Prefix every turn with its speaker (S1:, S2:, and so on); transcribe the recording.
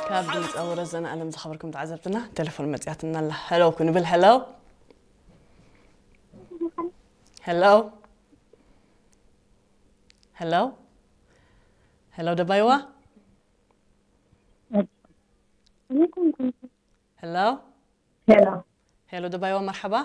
S1: كابدنز أو رزنا أنا مزخبركم تعذبتنا تلفون متياتنا الله هلو كوني بالهلو هلو هلو هلو دبايوة هلو
S2: هلا
S1: هلو دبايوة مرحبا